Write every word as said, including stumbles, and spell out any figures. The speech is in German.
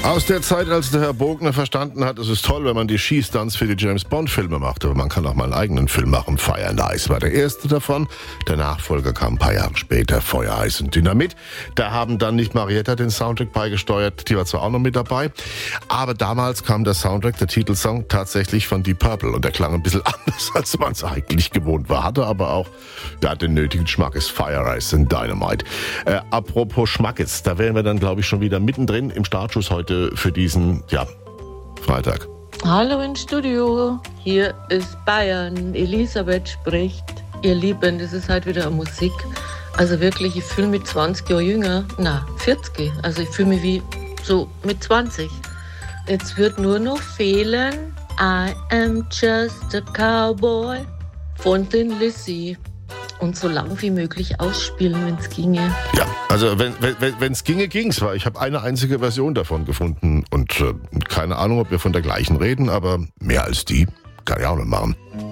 Aus der Zeit, als der Herr Bogner verstanden hat, es ist toll, wenn man die Schießstunts für die James-Bond-Filme macht, aber man kann auch mal einen eigenen Film machen. Fire and Ice war der erste davon. Der Nachfolger kam ein paar Jahre später, Feuer, Eis und Dynamit. Da haben dann nicht Marietta den Soundtrack beigesteuert, die war zwar auch noch mit dabei, aber damals kam der Soundtrack, der Titelsong, tatsächlich von Deep Purple und der klang ein bisschen anders, als man es eigentlich gewohnt war, hatte aber auch ja, den nötigen Schmackes, Fire, Ice und Dynamite. Äh, apropos Schmackes, da wären wir dann, glaube ich, schon wieder mittendrin im Startschuss heute für diesen, ja, Freitag. Hallo im Studio, hier ist Bayern, Elisabeth spricht. Ihr Lieben, das ist halt wieder Musik. Also wirklich, ich fühle mich zwanzig Jahre jünger, na, vierzig. Also ich fühle mich wie so mit zwanzig. Jetzt wird nur noch fehlen I am just a cowboy von den Lizzy. Und so lang wie möglich ausspielen, wenn es ginge. Ja, also wenn es wenn, ginge, ging's, weil ich habe eine einzige Version davon gefunden und äh, keine Ahnung, ob wir von der gleichen reden, aber mehr als die kann ich auch nicht machen.